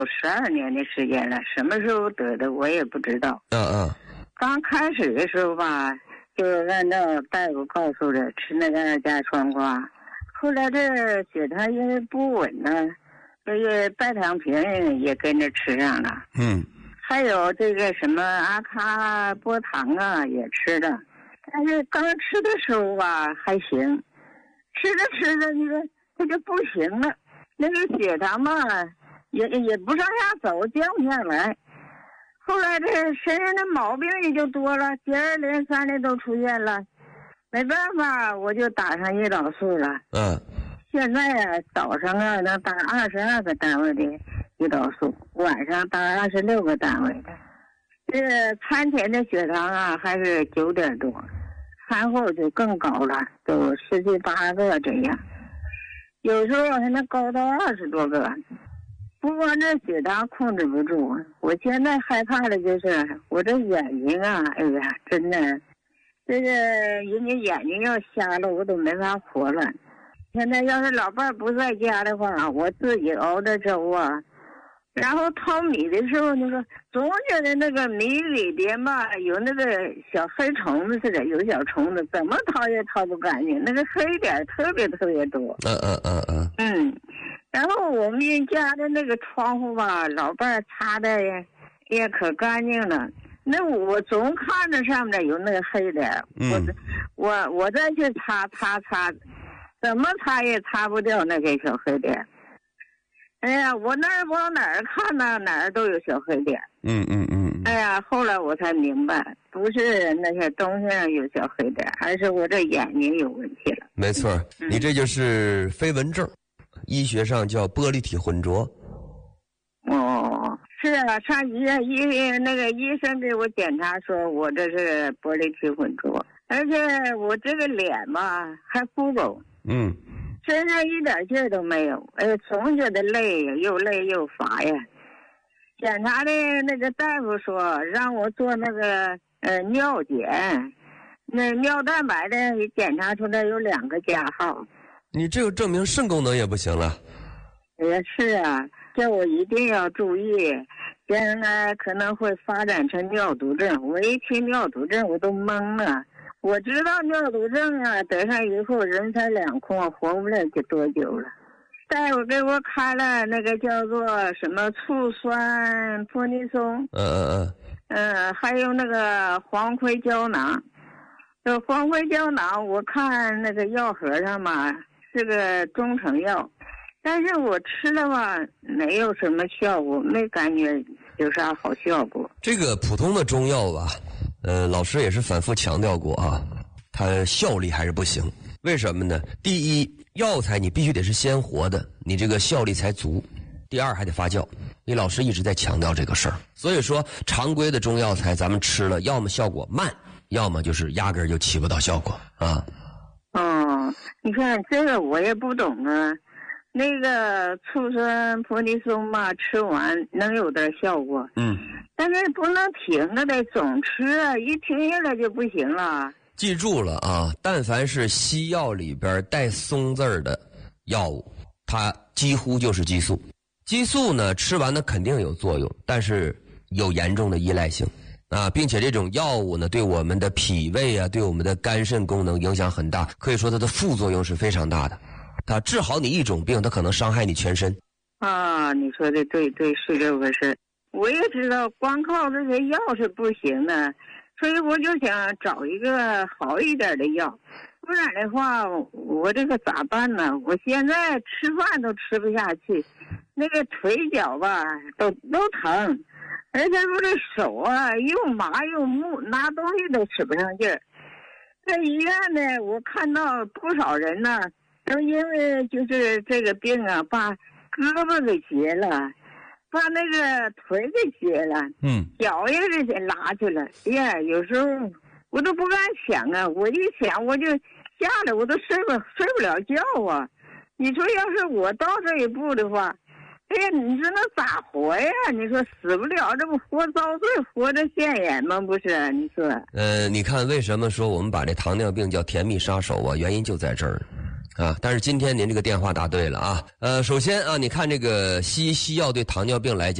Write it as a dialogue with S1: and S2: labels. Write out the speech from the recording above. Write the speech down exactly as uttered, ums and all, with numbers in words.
S1: 有十二年的时间了，什么时候得的我也不知道。
S2: 嗯嗯。
S1: 刚开始的时候吧，就按照大夫告诉的吃那个二价双胍，后来这血糖因为不稳呢，这个拜糖平也跟着吃上了。
S2: 嗯。
S1: 还有这个什么阿卡波糖啊也吃了，但是刚吃的时候吧还行，吃着吃着你说它就不行了，那个血糖吧也也不上下走，降不下来。后来这身上的毛病也就多了，接二连三的都出现了，没办法，我就打上胰岛素了。
S2: 嗯。
S1: 现在啊，早上啊能打二十二个单位的胰岛素，晚上打二十六个单位的。这餐前的血糖啊还是九点多，餐后就更高了，都十七八个这样，有时候还能高到二十多个。不光这血糖控制不住，我现在害怕的就是我这眼睛啊，哎呀，真的，这个人家眼睛要瞎了，我都没法活了。现在要是老伴不在家的话，我自己熬的粥啊，然后淘米的时候，那个总觉得那个米里边吧有那个小黑虫子似的，有小虫子，怎么淘也淘不干净，那个黑点特别特别多。
S2: 嗯嗯嗯嗯。
S1: 嗯。然后我们家的那个窗户吧，老伴儿擦的也也可干净了。那我总看着上面有那个黑点，
S2: 嗯、
S1: 我我我再去擦擦擦，怎么擦也擦不掉那个小黑点。哎呀，我那儿往哪儿看呢，哪儿都有小黑点。
S2: 嗯嗯嗯。
S1: 哎呀，后来我才明白，不是那些东西上有小黑点，而是我这眼睛有问题了。
S2: 没错，
S1: 嗯、
S2: 你这就是飞蚊症。医学上叫玻璃体混浊。
S1: 哦，是啊，上医院医那个医生给我检查说我这是玻璃体混浊，而且我这个脸吧还浮肿，
S2: 嗯，
S1: 身上一点劲儿都没有，哎，总觉得累，又累又乏呀。检查的那个大夫说让我做那个呃尿检，那尿蛋白的检查出来有两个加号。
S2: 你这个证明肾功能也不行了。
S1: 也是啊，这我一定要注意，将来可能会发展成尿毒症。我一听尿毒症我都懵了。我知道尿毒症啊，得上以后人财两空，活不了就多久了。大夫给我开了那个叫做什么醋酸泼尼松，
S2: 嗯嗯嗯，
S1: 嗯，还有那个黄葵胶囊。这黄葵胶囊我看那个药盒上嘛。这个中成药，但是我吃了吧没有什么效果，没感觉有啥好效果。
S2: 这个普通的中药吧，呃，老师也是反复强调过啊，它效力还是不行。为什么呢？第一，药材你必须得是鲜活的，你这个效力才足。第二，还得发酵。李老师一直在强调这个事儿，所以说常规的中药材咱们吃了，要么效果慢，要么就是压根儿就起不到效果啊。
S1: 哦，你看这个我也不懂啊。那个醋酸泼尼松嘛，吃完能有点效果，
S2: 嗯，
S1: 但是不能停着的，总吃啊，一停下来就不行了。
S2: 记住了啊，但凡是西药里边带松字儿的药物，它几乎就是激素。激素呢，吃完的肯定有作用，但是有严重的依赖性。啊，并且这种药物呢，对我们的脾胃啊，对我们的肝肾功能影响很大，可以说它的副作用是非常大的。它治好你一种病，它可能伤害你全身。
S1: 啊，你说的对对，是这回事。我也知道，光靠这些药是不行的，所以我就想找一个好一点的药，不然的话，我这个咋办呢？我现在吃饭都吃不下去，那个腿脚吧都都疼。而且我这手啊又麻又木，拿东西都使不上劲儿。在医院呢，我看到不少人呢，都因为就是这个病啊，把胳膊给截了，把那个腿给截了，
S2: 嗯，
S1: 脚也是拉去了。哎呀，有时候我都不敢想啊，我一想我就吓得我都睡不睡不了觉啊。你说要是我到这一步的话，哎呀，你说那咋活呀？你说死不了，这不活遭罪，活着现眼吗？不是？你说？
S2: 呃，你看为什么说我们把这糖尿病叫甜蜜杀手啊？原因就在这儿。 啊，但是今天您这个电话答对了啊。呃，首先啊，你看这个西医西药对糖尿病来讲。